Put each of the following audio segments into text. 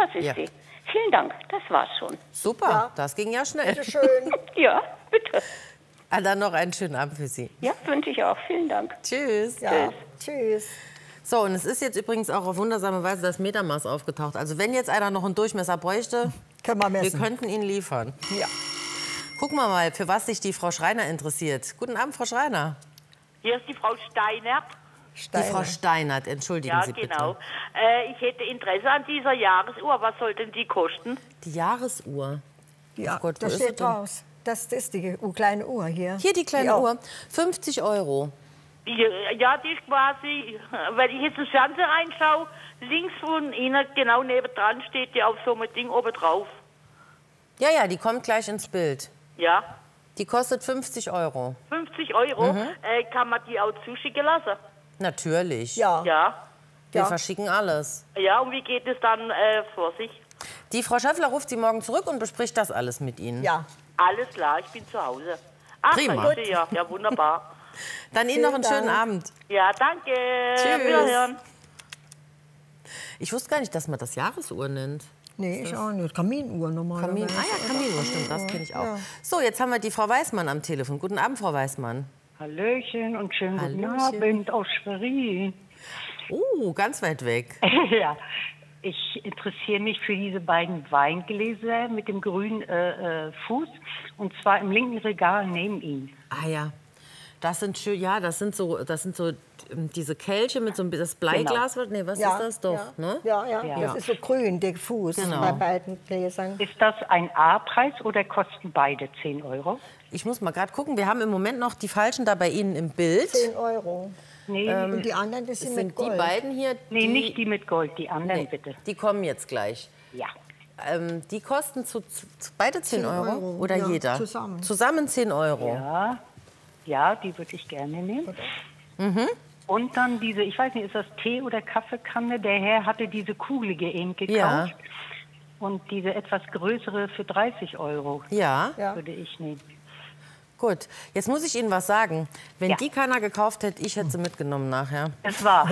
Das ist Ja. sie. Vielen Dank, das war's schon. Super, Ja. das ging ja schnell. Bitte schön. Ja, bitte. Dann noch einen schönen Abend für Sie. Ja, wünsche ich auch. Vielen Dank. Tschüss. Ja, tschüss. So, und es ist jetzt übrigens auch auf wundersame Weise das Metermaß aufgetaucht. Also wenn jetzt einer noch einen Durchmesser bräuchte, Können wir wir messen. könnten ihn liefern. Ja. Gucken wir mal, für was sich die Frau Schreiner interessiert. Guten Abend, Frau Schreiner. Hier ist die Frau Steinert. Die Frau Steinert, entschuldigen Ja, Sie bitte. genau. Ich hätte Interesse an dieser Jahresuhr. Was soll denn die kosten? Die Jahresuhr. Ja, Ach Gott, wo das ist sie steht denn? draus. Das ist die kleine Uhr hier. Hier die kleine Ja. Uhr, 50 €. Ja, die ist quasi, wenn ich jetzt ins Fernsehen reinschaue, links von Ihnen, genau nebendran, steht die auf so einem Ding oben drauf. Ja, ja, die kommt gleich ins Bild. Ja, Die kostet 50 €. 50 €. Kann man die auch zuschicken lassen? Natürlich. Ja. Ja. Wir Ja. verschicken alles. Ja, und wie geht es dann vor sich? Die Frau Schäffler ruft Sie morgen zurück und bespricht das alles mit Ihnen. Ja. Alles klar, ich bin zu Hause. Ach, Prima. da ist sie ja. Ja, wunderbar. Dann Ihnen noch einen Vielen schönen Dank. Abend. Ja, danke. Tschüss. Wiederhören. Ich wusste gar nicht, dass man das Jahresuhr nennt. Nee, ich auch nicht. Kaminuhr normalerweise. Kaminuhr, stimmt, das kenne ich auch. Ja. So, jetzt haben wir die Frau Weißmann am Telefon. Guten Abend, Frau Weißmann. Hallöchen und schönen guten Hallöchen. Abend aus Schwerin. Ganz weit weg. Ja, ich interessiere mich für diese beiden Weingläser mit dem grünen Fuß und zwar im linken Regal neben Ihnen. Ah ja, das sind schön, ja, das sind so diese Kelche mit so einem das Bleiglas. Nee, was Ja, ist das doch? ja. Ne? Ja, ja, Ja. das ist so grün, der Fuß Genau. bei beiden Gläsern. Ist das ein A-Preis oder kosten beide 10 €? Ich muss mal gerade gucken. Wir haben im Moment noch die falschen da bei Ihnen im Bild. 10 €. Nee, Und die anderen, das Das sind sind mit Gold. die beiden hier. nee, nicht die mit Gold, die anderen Nee, bitte. die kommen jetzt gleich. Ja. Die kosten beide 10 Euro 10 € oder ja, jeder? zusammen. Zusammen 10 Euro. Ja, ja, die würde ich gerne nehmen. Und dann diese, ich weiß nicht, ist das Tee- oder Kaffeekanne? Der Herr hatte diese kugelige eben gekauft. Ja. Und diese etwas größere für 30 € Ja, Ja. würde ich nehmen. gut. Jetzt muss ich Ihnen was sagen. Wenn Ja. die keiner gekauft hätte, ich hätte sie mitgenommen nachher. Das war.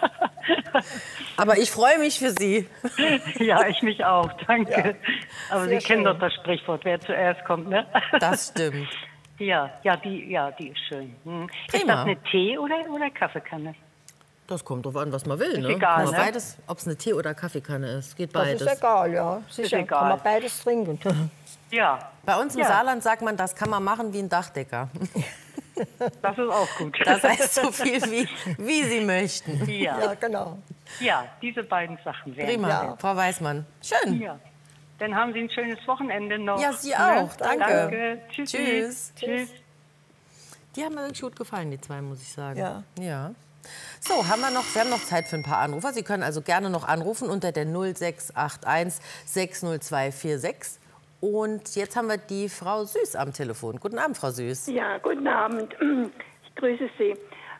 Aber ich freue mich für Sie. Ja, ich mich auch, danke. Aber sehr Sie kennen schön. doch das Sprichwort, wer zuerst kommt, ne? Das stimmt. Ja, die ist schön. Hm. Ist Prima. das eine Tee- oder Kaffeekanne? Das kommt drauf an, was man will. Ne? egal, Kann man ne? beides, ob es eine Tee- oder Kaffeekanne ist, geht Das beides. ist egal, ja. Sicher, egal. kann man beides trinken. Ja, Bei uns im Ja. Saarland sagt man, das kann man machen wie ein Dachdecker. das ist auch gut. Das heißt so viel wie Sie möchten. ja. Ja, genau. Ja, diese beiden Sachen wären. Prima, Ja. Frau Weißmann. Schön. Ja. Dann haben Sie ein schönes Wochenende noch. Ja, Sie ne? auch. Danke. Danke. Tschüss. Tschüss. Tschüss. Die haben mir wirklich gut gefallen, die zwei, muss ich sagen. Ja. Ja. So, wir haben noch Zeit für ein paar Anrufer. Sie können also gerne noch anrufen unter der 0681 60246. Und jetzt haben wir die Frau Süß am Telefon. Guten Abend, Frau Süß. Ja, guten Abend. Ich grüße Sie.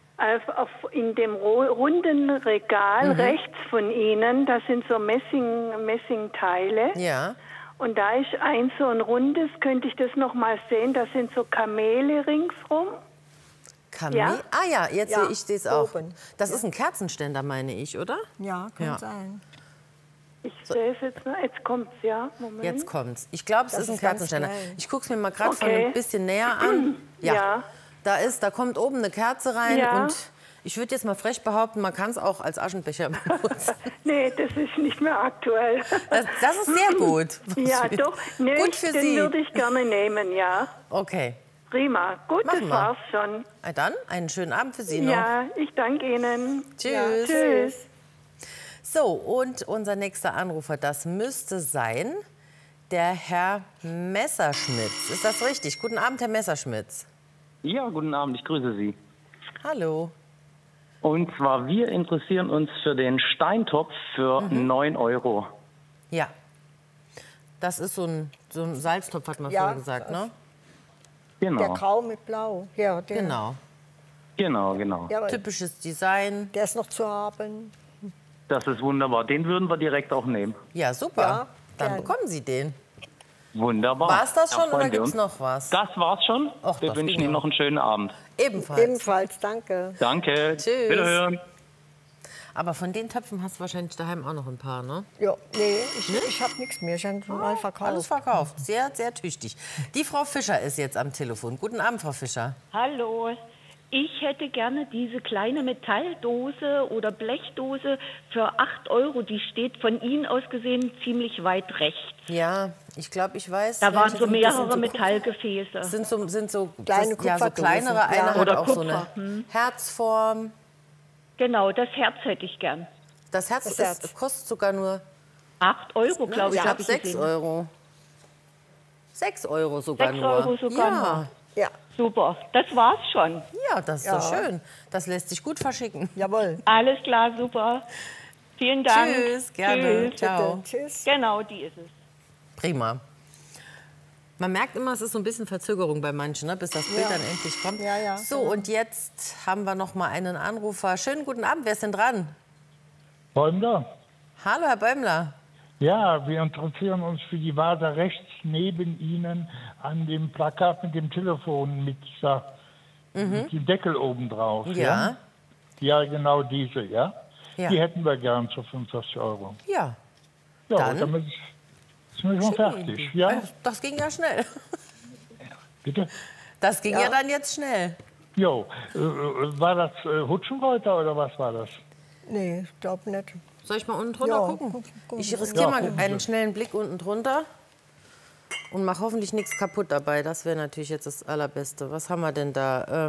In dem runden Regal rechts von Ihnen, das sind so Messingteile. Ja. Und da ist so ein rundes, könnte ich das noch mal sehen, das sind so Kamele ringsrum. Kamel? Ja? Ah ja, jetzt Ja, sehe ich es auch. oben. Das ist ein Kerzenständer, meine ich, oder? Ja, kann Ja. sein. Ich sehe es jetzt noch. Jetzt kommt's, ja. Moment. Jetzt kommt's. Ich glaube, es Das ist ein ist ganz Kerzenständer. klein. Ich gucke es mir mal gerade von Okay. ein bisschen näher an. Ja. Da kommt oben eine Kerze rein Ja. und ich würde jetzt mal frech behaupten, man kann es auch als Aschenbecher benutzen. Nee, das ist nicht mehr aktuell. Das ist sehr gut. Ja, doch. Nee, Gut für den Sie. würde ich gerne nehmen, ja. Okay. Prima. Gut, Machen das wir. war's schon. Na dann, einen schönen Abend für Sie noch. Ja, ich danke Ihnen. Tschüss. Tschüss. So, und unser nächster Anrufer, das müsste sein der Herr Messerschmitz. Ist das richtig? Guten Abend, Herr Messerschmitz. Ja, guten Abend, ich grüße Sie. Hallo. Und zwar, wir interessieren uns für den Steintopf für 9 €. Ja. Das ist so ein Salztopf, hat man Ja, vorher gesagt, ne? Der Genau, grau mit blau. Ja, der, Genau. genau. Ja, aber Typisches Design. der ist noch zu haben. Das ist wunderbar. Den würden wir direkt auch nehmen. Ja, super. Ja, Dann gern. bekommen Sie den. Wunderbar. War es das Da schon oder freuen wir gibt es uns. noch was? Das war's schon. Och, Wir das wünschen ging Ihnen ja. noch einen schönen Abend. Ebenfalls. Ebenfalls, danke. Danke. Tschüss. Wiederhören. Aber von den Töpfen hast du wahrscheinlich daheim auch noch ein paar, ne? Ja, nee, ich habe nichts mehr. Ich habe mal verkauft. Alles verkauft. Sehr, sehr tüchtig. Die Frau Fischer ist jetzt am Telefon. Guten Abend, Frau Fischer. Hallo, ich hätte gerne diese kleine Metalldose oder Blechdose für 8 €. Die steht von Ihnen aus gesehen ziemlich weit rechts. Ja, ich glaube, ich weiß. Da waren welche so sind. mehrere Metallgefäße. Sind so Kleine ja, so kleinere. Kupferdosen, Eine ja. hat Oder auch so Kupfer, eine Herzform. Genau, das Herz hätte ich gern. Das Herz, kostet sogar nur 8 €, glaube ich. ich hab glaube 6 gesehen. €. 6 € sogar 6 nur. € sogar ja. nur. Ja, Super, das war's schon. Ja, das ist Ja. doch schön. Das lässt sich gut verschicken. jawohl. Alles klar, super. Vielen Dank. Tschüss, gerne. Tschüss. Ciao. Bitte. Tschüss. Genau, die ist es. Prima. Man merkt immer, es ist so ein bisschen Verzögerung bei manchen, ne, bis das Bild dann endlich kommt. Ja, ja. So, und jetzt haben wir noch mal einen Anrufer. Schönen guten Abend, wer ist denn dran? Bäumler? Hallo, Herr Bäumler. Ja, wir interessieren uns für die Vase rechts neben Ihnen an dem Plakat mit dem Telefon mit dem Deckel oben drauf. Ja. Ja, genau diese, ja. Ja. Die hätten wir gern für 45 €. Ja. Ja, Dann damit sind wir schon fertig. Ja, Das ging ja schnell. bitte? Das ging ja dann jetzt schnell. Jo, war das Hutschenreuter oder was war das? Nee, ich glaube nicht. Soll ich mal unten drunter Ja, gucken? guck Ich mal. riskiere Ja, mal gucken einen Sie. schnellen Blick unten drunter und mache hoffentlich nichts kaputt dabei. Das wäre natürlich jetzt das Allerbeste. Was haben wir denn da?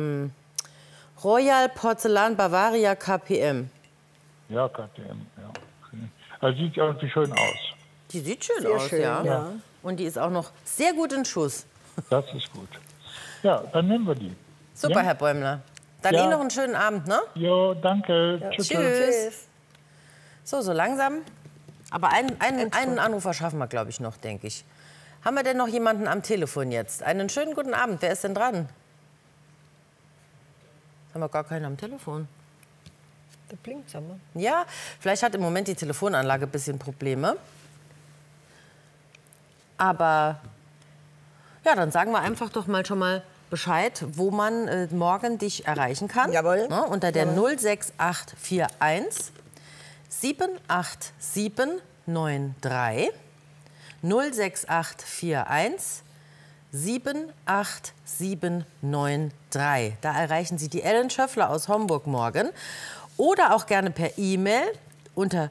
Royal Porzellan Bavaria KPM. Ja, KTM, ja. Also sieht irgendwie schön aus. Die sieht schön Sehr aus, schön, ja. ja. Und die ist auch noch sehr gut in Schuss. Das ist gut. Ja, dann nehmen wir die. Super, Ja. Herr Bäumler. Dann Ja. Ihnen noch einen schönen Abend, ne? Jo, danke. Tschüss. Tschüss. So langsam. Aber einen Anrufer schaffen wir, glaube ich, noch, denke ich. Haben wir denn noch jemanden am Telefon jetzt? Einen schönen guten Abend. Wer ist denn dran? Haben wir gar keinen am Telefon. Da blinkt's aber. Ja, vielleicht hat im Moment die Telefonanlage ein bisschen Probleme. Aber ja, dann sagen wir einfach doch mal schon mal Bescheid, wo man morgen dich erreichen kann. Jawohl. Ne, unter der 06841 78793. 06841 78793. Da erreichen Sie die Ellen Schöffler aus Homburg morgen. Oder auch gerne per E-Mail unter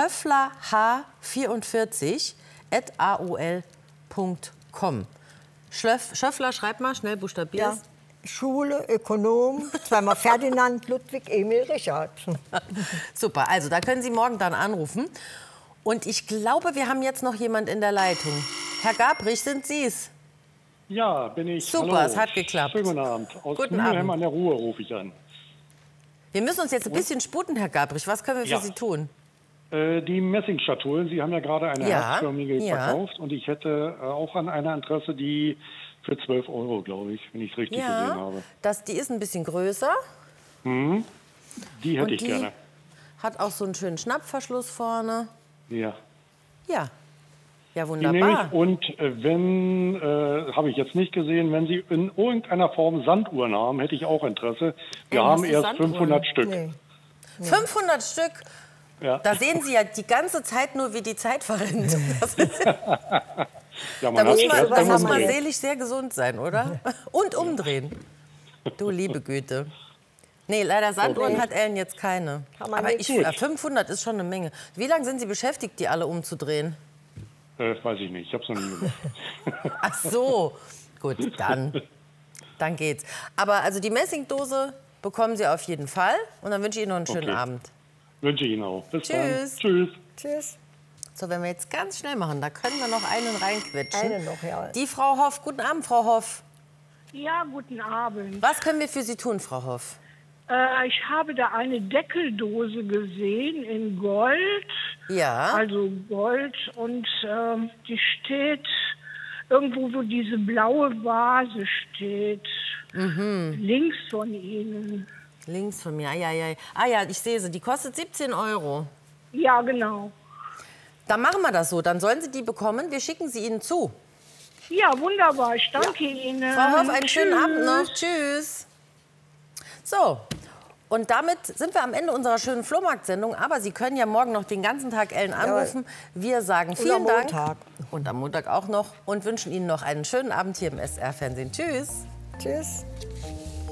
schöfflerh44@aol.com. Schöffler, schreib mal, schnell buchstabiert. Ja. Schule, Ökonom, zweimal Ferdinand, Ludwig, Emil, Richard. Super, also da können Sie morgen dann anrufen. Und ich glaube, wir haben jetzt noch jemand in der Leitung. Herr Gabrich, sind Sie es? Ja, bin ich. Super, Hallo. es hat geklappt. Schönen guten Abend. Aus Guten Mülheim Abend. an der Ruhr rufe ich an. Wir müssen uns jetzt ein bisschen sputen, Herr Gabrich. Was können wir für Ja. Sie tun? Die Messingschatullen, Sie haben ja gerade eine Ja, herzförmige ja. verkauft. Und ich hätte auch an einer Interesse, die für 12 € glaube ich, wenn ich es richtig gesehen Ja, habe. die ist ein bisschen größer. Die hätte ich die gerne. hat auch so einen schönen Schnappverschluss vorne. Ja. Ja, ja, Die nehme wunderbar. ich. Und wenn, habe ich jetzt nicht gesehen, wenn Sie in irgendeiner Form Sanduhren haben, hätte ich auch Interesse. Wir was haben ist erst Sanduhren? 500 Stück. Nee. 500 Stück. Ja. Da sehen Sie ja die ganze Zeit nur, wie die Zeit verrennt. Das ist, Ja, da muss man, erst da beim muss man Umdrehen. seelisch sehr gesund sein, oder? Und umdrehen. Du liebe Güte. Nee, leider Sanduhren hat Ellen jetzt keine. Kann man Aber nicht. 500 ist schon eine Menge. Wie lange sind Sie beschäftigt, die alle umzudrehen? Weiß ich nicht, ich habe es noch nie gemacht. Ach so, gut, dann geht's. Aber also die Messingdose bekommen Sie auf jeden Fall. Und dann wünsche ich Ihnen noch einen schönen Okay. Abend. Wünsche ich Ihnen auch. Bis Tschüss. dann. Tschüss. Tschüss. So, wenn wir jetzt ganz schnell machen, da können wir noch einen reinquetschen. Einen noch, ja. Die Frau Hoff. Guten Abend, Frau Hoff. Ja, guten Abend. Was können wir für Sie tun, Frau Hoff? Ich habe da eine Deckeldose gesehen in Gold. Ja. Also Gold und die steht irgendwo, wo diese blaue Vase steht. Links von Ihnen. Links von mir. Ja. Ah ja, ich sehe sie. Die kostet 17 €. Ja, genau. Dann machen wir das so. Dann sollen Sie die bekommen. Wir schicken sie Ihnen zu. Ja, wunderbar. Ich danke Ihnen. Frau Hoff, einen schönen Tschüss. Abend noch. Tschüss. So. Und damit sind wir am Ende unserer schönen Flohmarktsendung. Aber Sie können ja morgen noch den ganzen Tag Ellen anrufen. Wir sagen vielen Dank. Und am Montag auch noch. Und wünschen Ihnen noch einen schönen Abend hier im SR-Fernsehen. Tschüss. Tschüss.